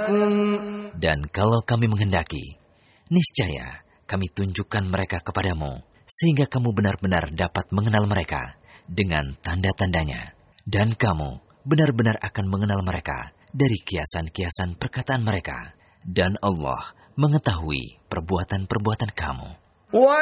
لكم. Dan kalau kami menghendaki, niscaya kami tunjukkan mereka kepadamu, sehingga kamu benar-benar dapat mengenal mereka dengan tanda-tandanya. Dan kamu benar-benar akan mengenal mereka dari kiasan-kiasan perkataan mereka. Dan Allah mengetahui perbuatan-perbuatan kamu.